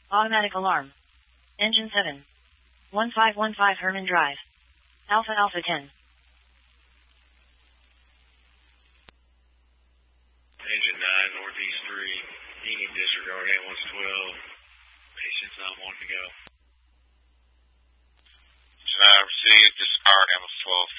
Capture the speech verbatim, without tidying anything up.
Automatic alarm. Engine seven. one five one five Herman Drive. Alpha Alpha ten. Engine nine, Northeast three. Union disregard eight one twelve. Patient's not wanting to go. Engine nine received, disregard ambulance twelve.